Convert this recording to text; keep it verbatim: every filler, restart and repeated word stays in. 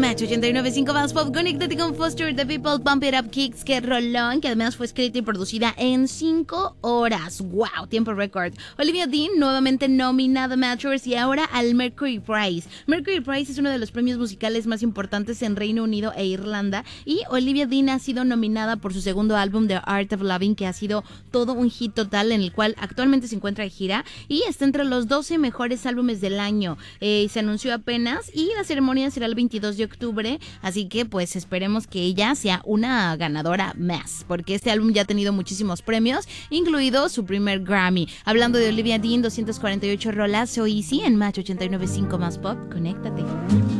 Match ochenta y nueve punto cinco más pop. Conéctate con Foster the People, Pump It Up Kicks, que rolón, que además fue escrita y producida en cinco horas. Wow, tiempo récord. Olivia Dean nuevamente nominada a Masters y ahora al Mercury Prize. Mercury Prize es uno de los premios musicales más importantes en Reino Unido e Irlanda, y Olivia Dean ha sido nominada por su segundo álbum The Art of Loving, que ha sido todo un hit total, en el cual actualmente se encuentra de gira y está entre los doce mejores álbumes del año. Eh, se anunció apenas y la ceremonia será el veintidós de octubre, así que pues esperemos que ella sea una ganadora más, porque este álbum ya ha tenido muchísimos premios, incluido su primer Grammy. Hablando de Olivia Dean, doscientas cuarenta y ocho rolas, So Easy en Match ochenta y nueve punto cinco más pop. Conéctate.